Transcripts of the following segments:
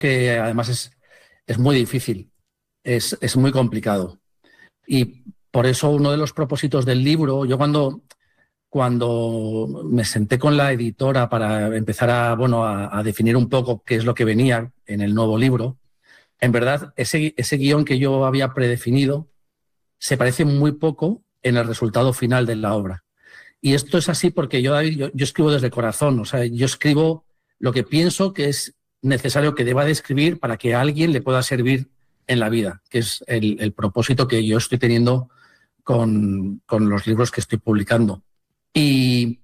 que además es muy difícil, es muy complicado. Y por eso uno de los propósitos del libro, yo cuando me senté con la editora para empezar a definir un poco qué es lo que venía en el nuevo libro, en verdad ese guión que yo había predefinido se parece muy poco en el resultado final de la obra. Y esto es así porque yo escribo desde el corazón, o sea, yo escribo lo que pienso que es necesario que deba de escribir para que a alguien le pueda servir en la vida, que es el propósito que yo estoy teniendo con los libros que estoy publicando. Y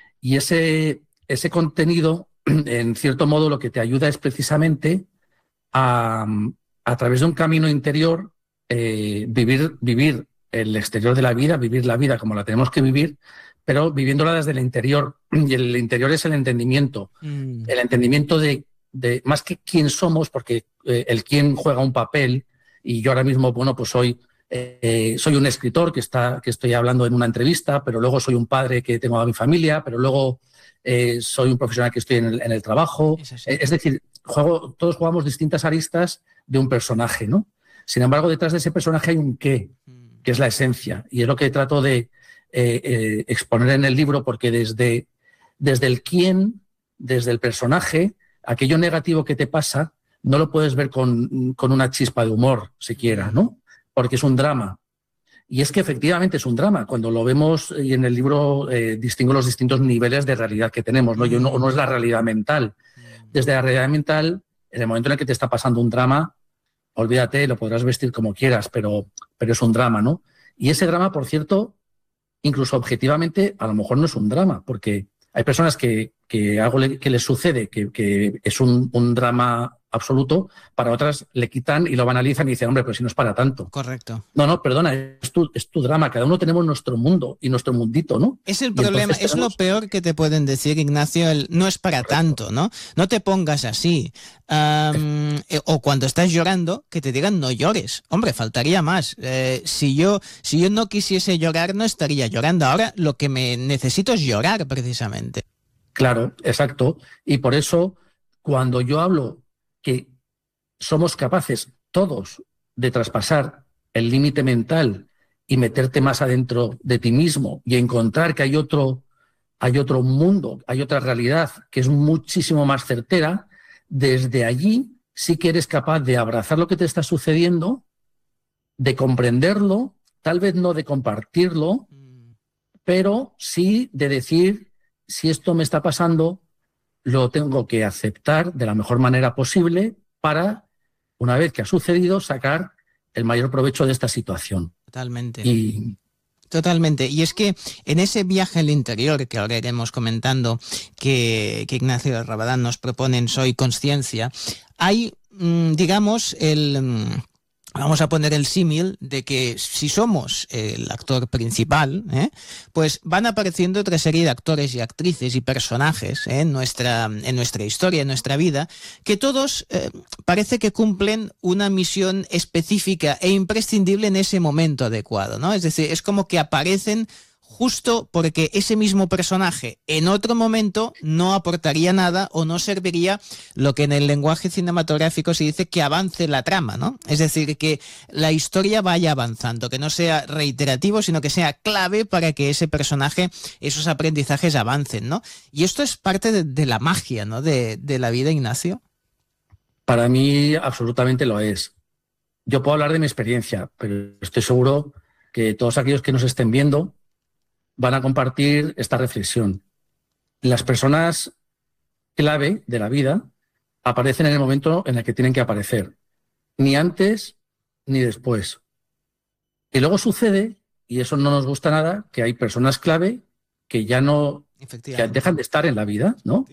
ese contenido, en cierto modo, lo que te ayuda es precisamente a, a través de un camino interior, vivir el exterior de la vida, vivir la vida como la tenemos que vivir, pero viviéndola desde el interior. Y el interior es el entendimiento. El entendimiento de más que quién somos, porque el quién juega un papel, y yo ahora mismo, bueno, pues soy un escritor que estoy hablando en una entrevista, pero luego soy un padre que tengo a mi familia, pero luego soy un profesional que estoy en el trabajo. Es decir, todos jugamos distintas aristas de un personaje, ¿no? Sin embargo, detrás de ese personaje hay un qué, que es la esencia. Y es lo que trato de exponer en el libro, porque desde el quién, desde el personaje, aquello negativo que te pasa, no lo puedes ver con una chispa de humor siquiera, ¿no? Porque es un drama. Y es que efectivamente es un drama. Cuando lo vemos, y en el libro distingo los distintos niveles de realidad que tenemos, ¿no? No es la realidad mental. Desde la realidad mental, en el momento en el que te está pasando un drama, olvídate, lo podrás vestir como quieras, pero es un drama, ¿no? Y ese drama, por cierto, incluso objetivamente, a lo mejor no es un drama, porque hay personas que algo que les sucede, que es un drama absoluto, para otras le quitan y lo banalizan y dicen, hombre, pero si no es para tanto. Correcto. No, perdona, es tu drama. Cada uno tenemos nuestro mundo y nuestro mundito, ¿no? Es el problema, es lo peor que te pueden decir, Ignacio, no es para tanto, ¿no? No te pongas así. O cuando estás llorando, que te digan no llores. Hombre, faltaría más. Si yo no quisiese llorar, no estaría llorando. Ahora lo que me necesito es llorar, precisamente. Claro, exacto. Y por eso, cuando yo hablo que somos capaces todos de traspasar el límite mental y meterte más adentro de ti mismo y encontrar que hay otro mundo, hay otra realidad que es muchísimo más certera, desde allí sí que eres capaz de abrazar lo que te está sucediendo, de comprenderlo, tal vez no de compartirlo, pero sí de decir, si esto me está pasando, lo tengo que aceptar de la mejor manera posible para, una vez que ha sucedido, sacar el mayor provecho de esta situación. Totalmente. Totalmente. Y es que en ese viaje al interior que ahora iremos comentando, que Ignacio Rabadán nos propone en Soy Consciencia, hay, digamos, vamos a poner el símil de que si somos el actor principal, pues van apareciendo otra serie de actores y actrices y personajes en nuestra historia, en nuestra vida, que todos parece que cumplen una misión específica e imprescindible en ese momento adecuado, ¿no? Es decir, es como que aparecen justo porque ese mismo personaje en otro momento no aportaría nada o no serviría, lo que en el lenguaje cinematográfico se dice que avance la trama, ¿no? Es decir, que la historia vaya avanzando, que no sea reiterativo, sino que sea clave para que ese personaje, esos aprendizajes avancen, ¿no? Y esto es parte de la magia, ¿no? de la vida, Ignacio. Para mí absolutamente lo es. Yo puedo hablar de mi experiencia, pero estoy seguro que todos aquellos que nos estén viendo van a compartir esta reflexión. Las personas clave de la vida aparecen en el momento en el que tienen que aparecer, ni antes ni después. Y luego sucede, y eso no nos gusta nada, que hay personas clave que ya no, que dejan de estar en la vida, ¿no?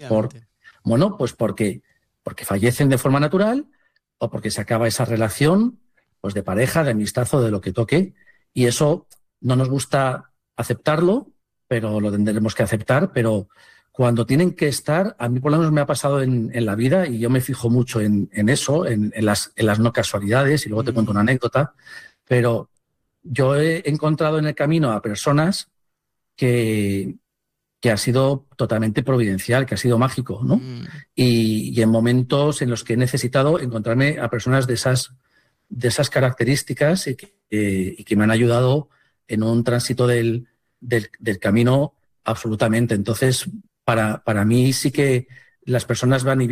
Pues porque fallecen de forma natural o porque se acaba esa relación, pues de pareja, de amistad o de lo que toque, y eso no nos gusta aceptarlo, pero lo tendremos que aceptar. Pero cuando tienen que estar, a mí por lo menos me ha pasado en la vida, y yo me fijo mucho en eso, en las no casualidades, y luego te cuento una anécdota, pero yo he encontrado en el camino a personas que que ha sido totalmente providencial, que ha sido mágico, ¿no? Y en momentos en los que he necesitado encontrarme a personas de esas características y que me han ayudado en un tránsito del camino absolutamente. Entonces, para mí sí que las personas van y